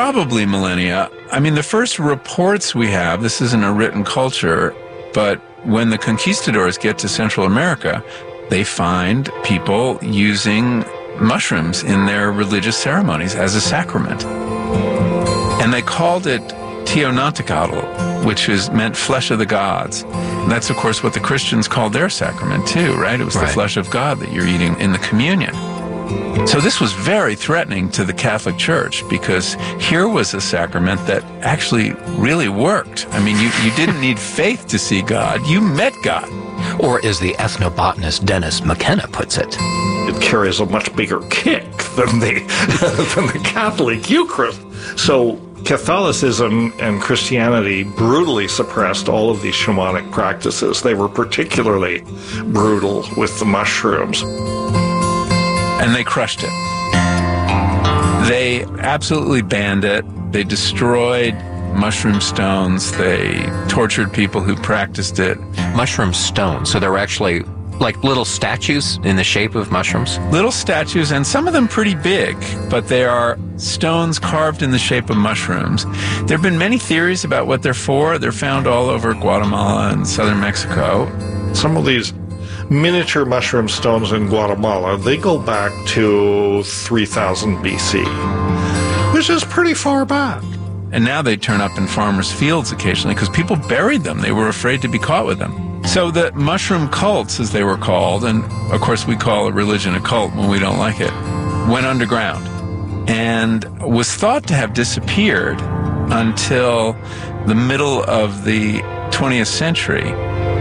Probably millennia. I mean, the first reports we have, this isn't a written culture, but when the conquistadors get to Central America, they find people using mushrooms in their religious ceremonies as a sacrament. And they called it Teonanticatl, which meant flesh of the gods. And that's, of course, what the Christians called their sacrament too, right? It was the flesh of God that you're eating in the communion. So this was very threatening to the Catholic Church, because here was a sacrament that actually really worked. I mean, you didn't need faith to see God. You met God. Or as the ethnobotanist Dennis McKenna puts it, it carries a much bigger kick than the Catholic Eucharist. So Catholicism and Christianity brutally suppressed all of these shamanic practices. They were particularly brutal with the mushrooms. And they crushed it. They absolutely banned it. They destroyed mushroom stones. They tortured people who practiced it. Mushroom stones. So they were actually like little statues in the shape of mushrooms? Little statues, and some of them pretty big, but they are stones carved in the shape of mushrooms. There have been many theories about what they're for. They're found all over Guatemala and southern Mexico. Some of these miniature mushroom stones in Guatemala, they go back to 3000 BC, which is pretty far back. And now they turn up in farmers' fields occasionally because people buried them. They were afraid to be caught with them. So the mushroom cults, as they were called, and of course we call a religion a cult when we don't like it, went underground and was thought to have disappeared until the middle of the 20th century.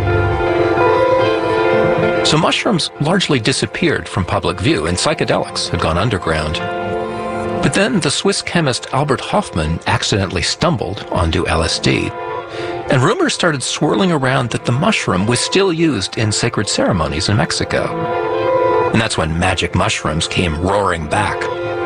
So mushrooms largely disappeared from public view, and psychedelics had gone underground. But then the Swiss chemist Albert Hofmann accidentally stumbled onto LSD, and rumors started swirling around that the mushroom was still used in sacred ceremonies in Mexico. And that's when magic mushrooms came roaring back.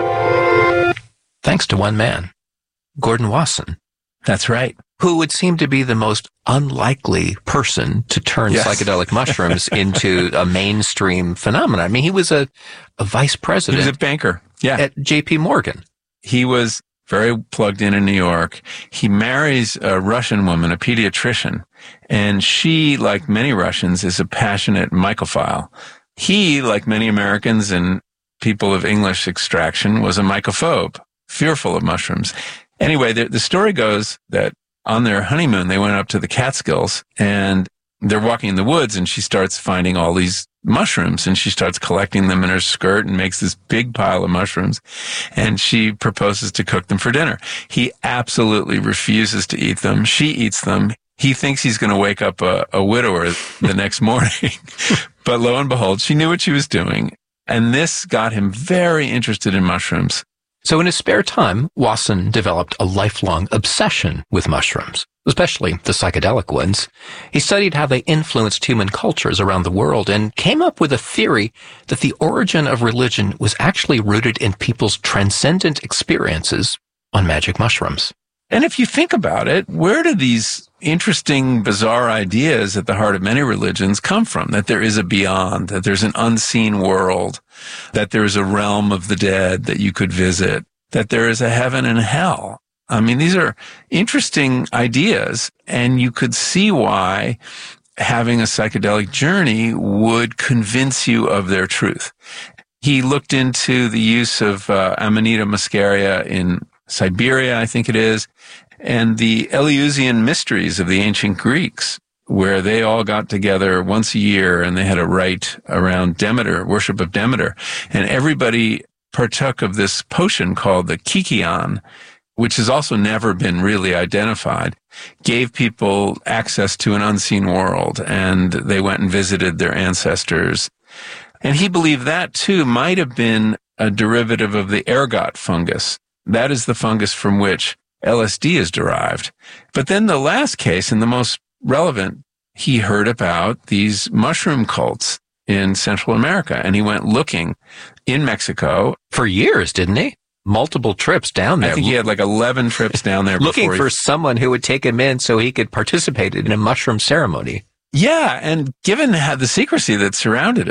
Thanks to one man, Gordon Wasson. That's right. Who would seem to be the most unlikely person to turn psychedelic mushrooms into a mainstream phenomenon. I mean, he was a vice president. He was a banker. At J.P. Morgan. He was very plugged in New York. He marries a Russian woman, a pediatrician, and she, like many Russians, is a passionate mycophile. He, like many Americans and people of English extraction, was a mycophobe, fearful of mushrooms. Anyway, the story goes that on their honeymoon, they went up to the Catskills, and they're walking in the woods, and she starts finding all these mushrooms, and she starts collecting them in her skirt and makes this big pile of mushrooms, and she proposes to cook them for dinner. He absolutely refuses to eat them. She eats them. He thinks he's going to wake up a widower the next morning. But lo and behold, she knew what she was doing, and this got him very interested in mushrooms. So in his spare time, Wasson developed a lifelong obsession with mushrooms, especially the psychedelic ones. He studied how they influenced human cultures around the world and came up with a theory that the origin of religion was actually rooted in people's transcendent experiences on magic mushrooms. And if you think about it, where do these interesting, bizarre ideas at the heart of many religions come from? That there is a beyond, that there's an unseen world, that there is a realm of the dead that you could visit, that there is a heaven and hell. I mean, these are interesting ideas, and you could see why having a psychedelic journey would convince you of their truth. He looked into the use of Amanita muscaria in Siberia, I think it is, and the Eleusinian mysteries of the ancient Greeks, where they all got together once a year and they had a rite around Demeter, worship of Demeter, and everybody partook of this potion called the Kykeon, which has also never been really identified, gave people access to an unseen world, and they went and visited their ancestors. And he believed that, too, might have been a derivative of the ergot fungus. That is the fungus from which LSD is derived. But then the last case, and the most relevant, he heard about these mushroom cults in Central America, and he went looking in Mexico. For years, didn't he? Multiple trips down there. I think he had like 11 trips down there. Looking for someone who would take him in so he could participate in a mushroom ceremony. Yeah, and given the secrecy that surrounded it,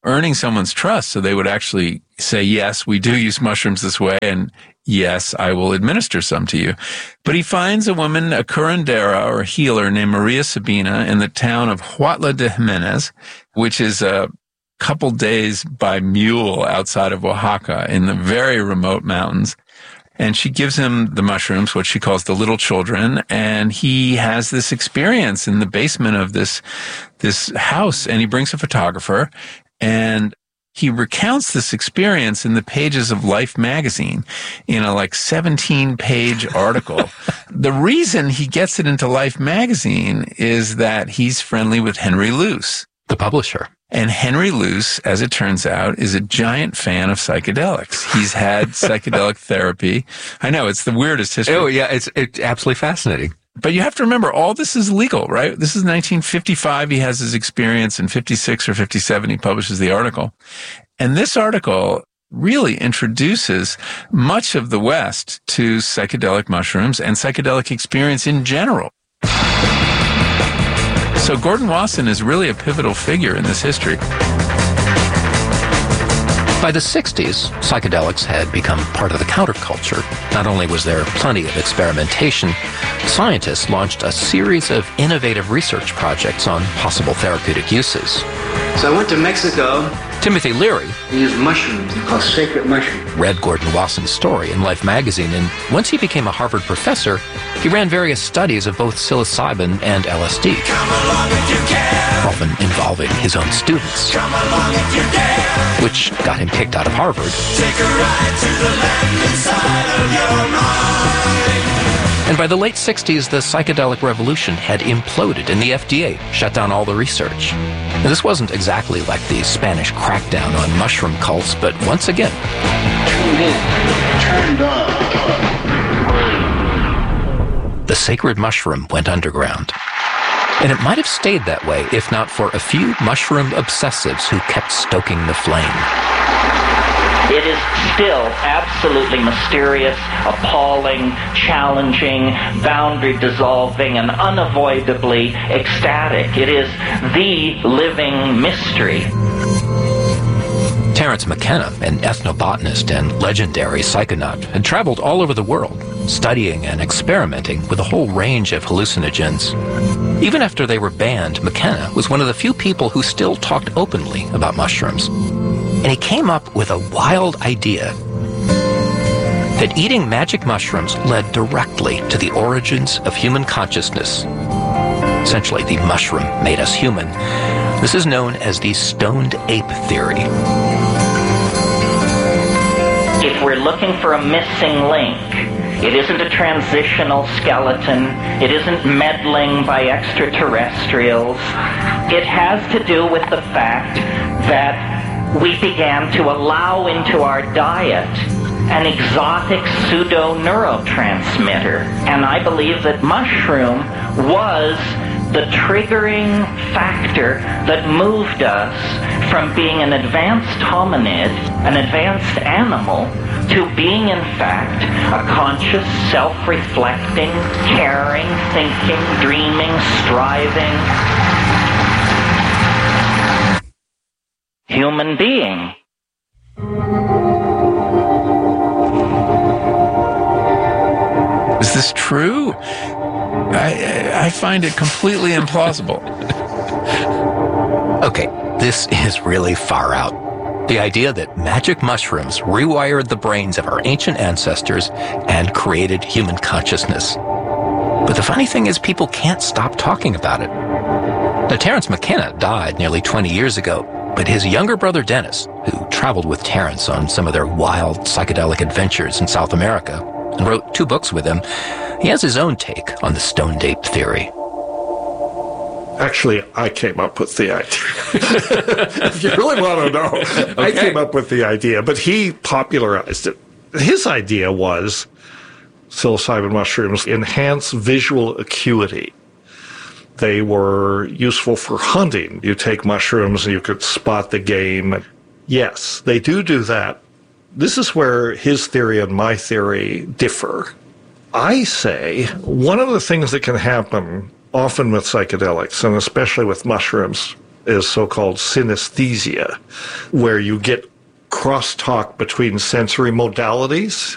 earning someone's trust so they would actually say, yes, we do use mushrooms this way, and yes, I will administer some to you. But he finds a woman, a curandera or a healer named Maria Sabina in the town of Huautla de Jimenez, which is a couple days by mule outside of Oaxaca in the very remote mountains. And she gives him the mushrooms, what she calls the little children, and he has this experience in the basement of this house, and he brings a photographer, and he recounts this experience in the pages of Life magazine in a 17-page article. The reason he gets it into Life magazine is that he's friendly with Henry Luce, the publisher. And Henry Luce, as it turns out, is a giant fan of psychedelics. He's had psychedelic therapy. I know, it's the weirdest history. Oh, yeah, it's absolutely fascinating. But you have to remember, all this is legal, right? This is 1955. He has his experience. In 56 or 57, he publishes the article. And this article really introduces much of the West to psychedelic mushrooms and psychedelic experience in general. So Gordon Wasson is really a pivotal figure in this history. By the 60s, psychedelics had become part of the counterculture. Not only was there plenty of experimentation, scientists launched a series of innovative research projects on possible therapeutic uses. So I went to Mexico. Timothy Leary used mushrooms called sacred mushrooms. Read Gordon Wasson's story in Life magazine, and once he became a Harvard professor, he ran various studies of both psilocybin and LSD, often involving his own students, which got him kicked out of Harvard. Take a ride to the land inside of your mind. And by the late 60s, the psychedelic revolution had imploded, and the FDA shut down all the research. Now, this wasn't exactly like the Spanish crackdown on mushroom cults, but once again, turned on. The sacred mushroom went underground. And it might have stayed that way if not for a few mushroom obsessives who kept stoking the flame. It is still absolutely mysterious, appalling, challenging, boundary dissolving, and unavoidably ecstatic. It is the living mystery. Terence McKenna, an ethnobotanist and legendary psychonaut, had traveled all over the world, studying and experimenting with a whole range of hallucinogens. Even after they were banned, McKenna was one of the few people who still talked openly about mushrooms. And he came up with a wild idea that eating magic mushrooms led directly to the origins of human consciousness. Essentially, the mushroom made us human. This is known as the stoned ape theory. If we're looking for a missing link, it isn't a transitional skeleton. It isn't meddling by extraterrestrials. It has to do with the fact that we began to allow into our diet an exotic pseudo-neurotransmitter. And I believe that mushroom was the triggering factor that moved us from being an advanced hominid, an advanced animal, to being, in fact, a conscious, self-reflecting, caring, thinking, dreaming, striving human being. Is this true? I find it completely implausible. Okay, this is really far out. The idea that magic mushrooms rewired the brains of our ancient ancestors and created human consciousness. But the funny thing is, people can't stop talking about it. Now, Terence McKenna died nearly 20 years ago, but his younger brother Dennis, who traveled with Terence on some of their wild psychedelic adventures in South America and wrote 2 books with him, he has his own take on the stoned ape theory. Actually, I came up with the idea. If you really want to know, okay. I came up with the idea, but he popularized it. His idea was psilocybin mushrooms enhance visual acuity. They were useful for hunting. You take mushrooms and you could spot the game. Yes, they do that. This is where his theory and my theory differ. I say one of the things that can happen often with psychedelics, and especially with mushrooms, is so-called synesthesia, where you get crosstalk between sensory modalities.